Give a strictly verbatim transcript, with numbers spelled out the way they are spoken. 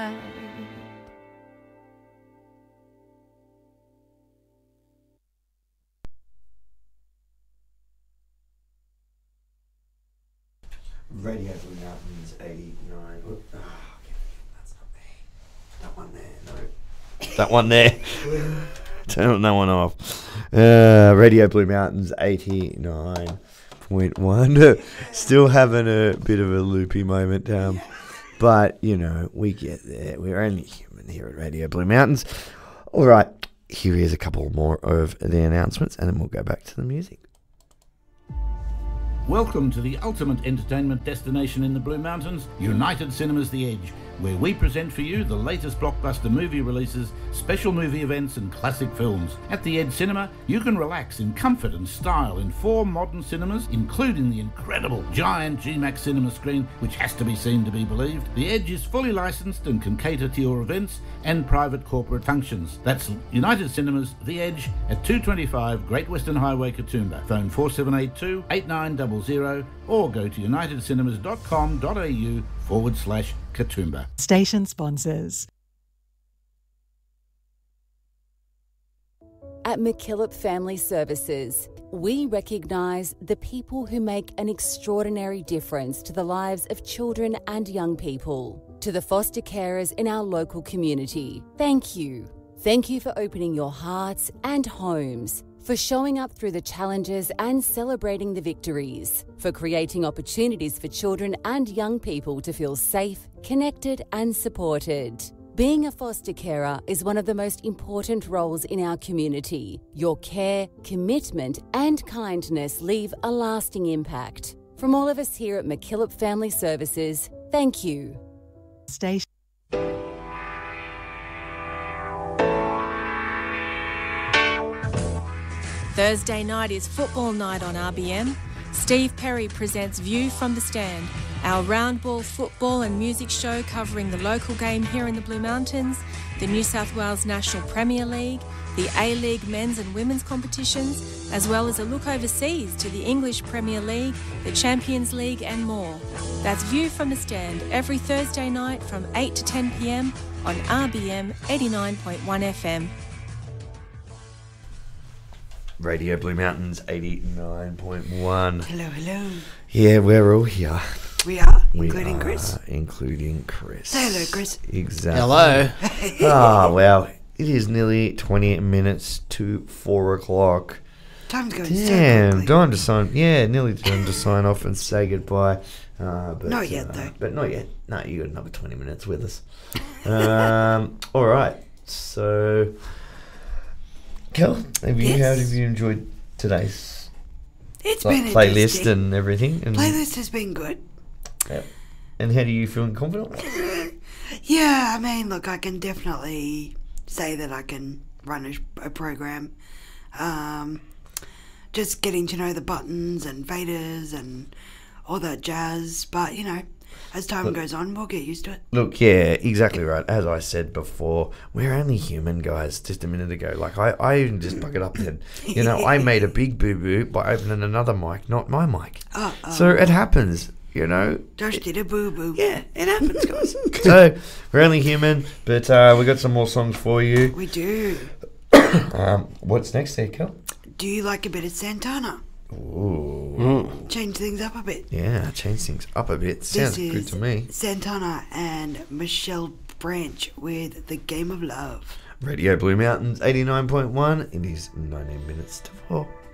Radio Blue Mountains eighty-nine. Oh, okay. That's not me. That one there, no. That one there. Turn that one off. Uh, Radio Blue Mountains eighty-nine point one. Still having a bit of a loopy moment, um, but you know, we get there. We're only human here at Radio Blue Mountains. All right, here is a couple more of the announcements, and then we'll go back to the music. Welcome to the ultimate entertainment destination in the Blue Mountains, United Cinemas The Edge, where we present for you the latest blockbuster movie releases, special movie events and classic films. At the Edge Cinema, you can relax in comfort and style in four modern cinemas, including the incredible giant G MAX cinema screen, which has to be seen to be believed. The Edge is fully licensed and can cater to your events and private corporate functions. That's United Cinemas The Edge at two twenty-five Great Western Highway, Katoomba. Phone four seven eight two, eight nine zero zero or go to united cinemas dot com dot a u forward slash Katoomba. Station sponsors. At McKillop Family Services, we recognise the people who make an extraordinary difference to the lives of children and young people. To the foster carers in our local community, thank you. Thank you for opening your hearts and homes, for showing up through the challenges and celebrating the victories, for creating opportunities for children and young people to feel safe, connected and supported. Being a foster carer is one of the most important roles in our community. Your care, commitment and kindness leave a lasting impact. From all of us here at McKillop Family Services, thank you. Station. Thursday night is football night on R B M. Steve Perry presents View from the Stand, our round ball football and music show covering the local game here in the Blue Mountains, the New South Wales National Premier League, the A-League men's and women's competitions, as well as a look overseas to the English Premier League, the Champions League and more. That's View from the Stand every Thursday night from eight to ten p m on R B M eighty-nine point one F M. Radio Blue Mountains eighty-nine point one. Hello, hello. Yeah, we're all here. We are, We including are, Chris. Including Chris. Say hello, Chris. Exactly. Hello. Ah, well, it is nearly twenty minutes to four o'clock. Time's going Damn, so quickly. time to sign. Yeah, nearly time to sign off and say goodbye. Uh, but, Not yet, uh, though. But not yet. No, you got another twenty minutes with us. Um, all right. So, Kel, have you, Yes. how have you enjoyed today's It's like, been playlist interesting. and everything? And, Playlist has been good. Yep. And how do you feel confident? Yeah, I mean, look, I can definitely say that I can run a, a program. Um, just getting to know the buttons and faders and all that jazz. But, you know, as time Look- goes on, we'll get used to it. Look, yeah, exactly right. As I said before, we're only human, guys. Just a minute ago, like I, I even just bug it up. Then, you know, I made a big boo boo by opening another mic, not my mic. Uh-oh. So it happens, you know. Josh did a boo-boo. Yeah, it happens, guys. So we're only human, but uh, we got some more songs for you. We do. Um, what's next, there, Kel? Do you like a bit of Santana? Ooh, Change things up a bit. yeah, change things up a bit. Sounds this good is to me. Santana and Michelle Branch with The Game of Love. Radio Blue Mountains eighty-nine point one. It is nineteen minutes to four.